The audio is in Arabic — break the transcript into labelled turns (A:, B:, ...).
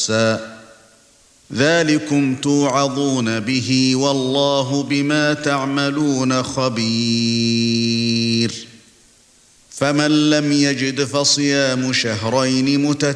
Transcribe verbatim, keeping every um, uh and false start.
A: قَصَّا ذَلِكُمْ تُوعَظُونَ بِهِ وَاللَّهُ بِمَا تَعْمَلُونَ خَبِيرٌ فَمَن لَّمْ يَجِدْ فَصِيَامُ شَهْرَيْنِ مُتَتَابِعَيْنِ